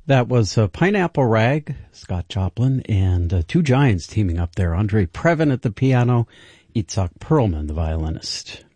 That was Pineapple Rag, Scott Joplin, and two giants teaming up there. Andre Previn at the piano, Itzhak Perlman, the violinist.